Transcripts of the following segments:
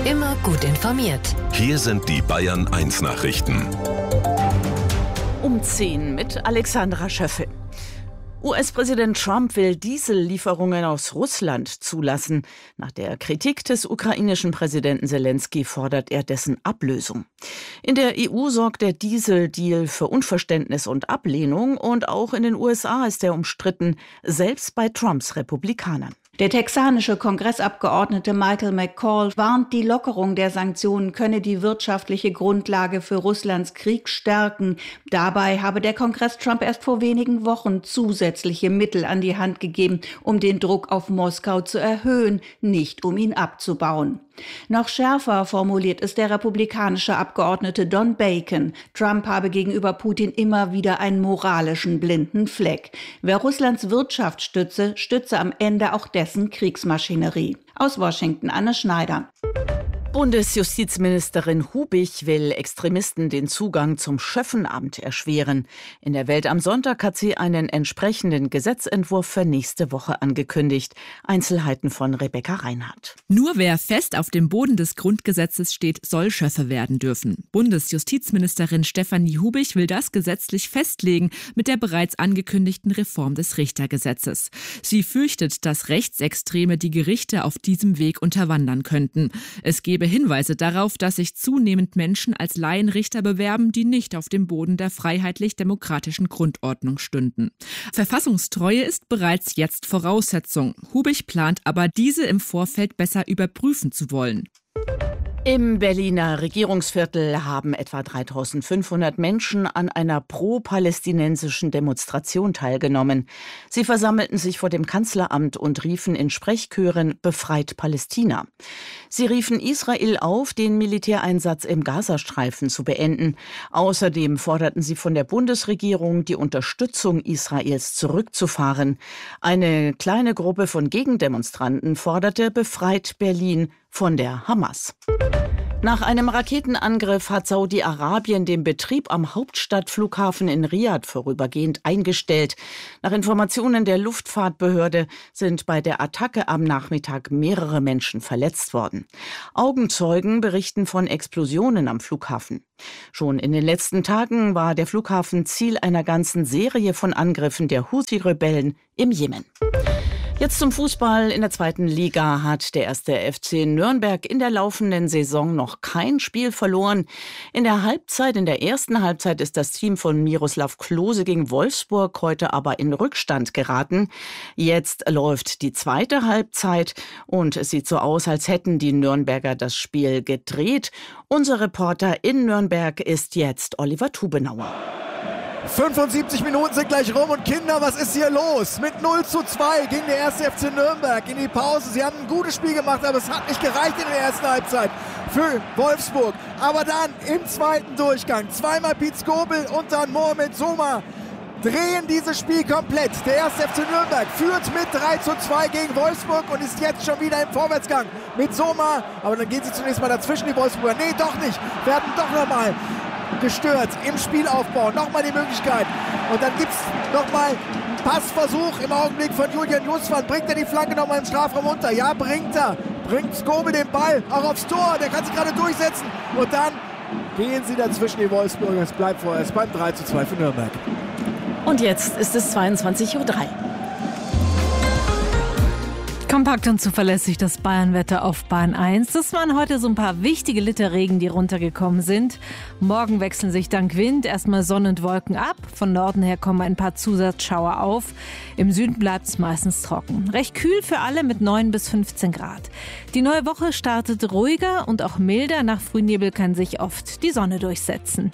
Immer gut informiert. Hier sind die Bayern 1 Nachrichten. Um 10 mit Alexandra Schöffel. US-Präsident Trump will Diesellieferungen aus Russland zulassen. Nach der Kritik des ukrainischen Präsidenten Selenskyj fordert er dessen Ablösung. In der EU sorgt der Dieseldeal für Unverständnis und Ablehnung. Und auch in den USA ist er umstritten, selbst bei Trumps Republikanern. Der texanische Kongressabgeordnete Michael McCall warnt, die Lockerung der Sanktionen könne die wirtschaftliche Grundlage für Russlands Krieg stärken. Dabei habe der Kongress Trump erst vor wenigen Wochen zusätzliche Mittel an die Hand gegeben, um den Druck auf Moskau zu erhöhen, nicht um ihn abzubauen. Noch schärfer formuliert ist der republikanische Abgeordnete Don Bacon. Trump habe gegenüber Putin immer wieder einen moralischen blinden Fleck. Wer Russlands Wirtschaft stütze, stütze am Ende auch dessen Kriegsmaschinerie. Aus Washington, Anne Schneider. Bundesjustizministerin Hubich will Extremisten den Zugang zum Schöffenamt erschweren. In der Welt am Sonntag hat sie einen entsprechenden Gesetzentwurf für nächste Woche angekündigt. Einzelheiten von Rebecca Reinhardt. Nur wer fest auf dem Boden des Grundgesetzes steht, soll Schöffe werden dürfen. Bundesjustizministerin Stefanie Hubich will das gesetzlich festlegen mit der bereits angekündigten Reform des Richtergesetzes. Sie fürchtet, dass Rechtsextreme die Gerichte auf diesem Weg unterwandern könnten. Es gebe Hinweise darauf, dass sich zunehmend Menschen als Laienrichter bewerben, die nicht auf dem Boden der freiheitlich-demokratischen Grundordnung stünden. Verfassungstreue ist bereits jetzt Voraussetzung. Hubich plant aber, diese im Vorfeld besser überprüfen zu wollen. Im Berliner Regierungsviertel haben etwa 3.500 Menschen an einer pro-palästinensischen Demonstration teilgenommen. Sie versammelten sich vor dem Kanzleramt und riefen in Sprechchören »Befreit Palästina«. Sie riefen Israel auf, den Militäreinsatz im Gazastreifen zu beenden. Außerdem forderten sie von der Bundesregierung, die Unterstützung Israels zurückzufahren. Eine kleine Gruppe von Gegendemonstranten forderte »Befreit Berlin« von der Hamas. Nach einem Raketenangriff hat Saudi-Arabien den Betrieb am Hauptstadtflughafen in Riad vorübergehend eingestellt. Nach Informationen der Luftfahrtbehörde sind bei der Attacke am Nachmittag mehrere Menschen verletzt worden. Augenzeugen berichten von Explosionen am Flughafen. Schon in den letzten Tagen war der Flughafen Ziel einer ganzen Serie von Angriffen der Houthi-Rebellen im Jemen. Jetzt zum Fußball. In der 2. Liga hat der 1. FC Nürnberg in der laufenden Saison noch kein Spiel verloren. In der ersten Halbzeit ist das Team von Miroslav Klose gegen Wolfsburg heute aber in Rückstand geraten. Jetzt läuft die zweite Halbzeit und es sieht so aus, als hätten die Nürnberger das Spiel gedreht. Unser Reporter in Nürnberg ist jetzt Oliver Tubenauer. 75 Minuten sind gleich rum und Kinder, was ist hier los? Mit 0:2 ging der 1. FC Nürnberg in die Pause. Sie haben ein gutes Spiel gemacht, aber es hat nicht gereicht in der ersten Halbzeit für Wolfsburg. Aber dann im zweiten Durchgang, zweimal Piet Skobel und dann Mohamed Soma drehen dieses Spiel komplett. Der 1. FC Nürnberg führt mit 3:2 gegen Wolfsburg und ist jetzt schon wieder im Vorwärtsgang mit Soma. Aber dann gehen sie zunächst mal dazwischen, die Wolfsburger. Nee, doch nicht. Werden doch nochmal gestört im Spielaufbau. Nochmal die Möglichkeit. Und dann gibt es nochmal einen Passversuch im Augenblick von Julian Justvan. Bringt er die Flanke nochmal im Strafraum unter? Ja, bringt er. Bringt Skobel den Ball auch aufs Tor. Der kann sich gerade durchsetzen. Und dann gehen sie dazwischen, die Wolfsburger. Es bleibt vorerst beim 3:2 für Nürnberg. Und jetzt ist es 22:03 Uhr. Kompakt und zuverlässig das Bayernwetter auf Bayern 1. Das waren heute so ein paar wichtige Liter Regen, die runtergekommen sind. Morgen wechseln sich dank Wind erstmal Sonne und Wolken ab. Von Norden her kommen ein paar Zusatzschauer auf. Im Süden bleibt es meistens trocken. Recht kühl für alle mit 9 bis 15 Grad. Die neue Woche startet ruhiger und auch milder. Nach Frühnebel kann sich oft die Sonne durchsetzen.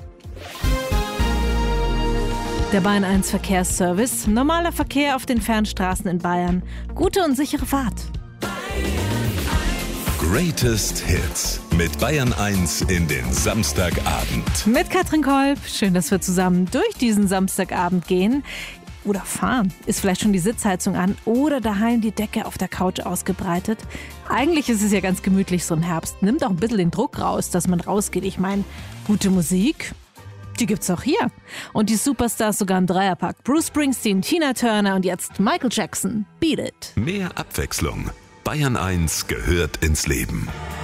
Der Bayern 1 Verkehrsservice. Normaler Verkehr auf den Fernstraßen in Bayern. Gute und sichere Fahrt. Greatest Hits mit Bayern 1 in den Samstagabend. Mit Katrin Kolb. Schön, dass wir zusammen durch diesen Samstagabend gehen. Oder fahren. Ist vielleicht schon die Sitzheizung an oder daheim die Decke auf der Couch ausgebreitet. Eigentlich ist es ja ganz gemütlich so im Herbst. Nimmt auch ein bisschen den Druck raus, dass man rausgeht. Ich meine, gute Musik, die gibt's auch hier. Und die Superstars sogar im Dreierpack. Bruce Springsteen, Tina Turner und jetzt Michael Jackson. Beat It. Mehr Abwechslung. Bayern 1 gehört ins Leben.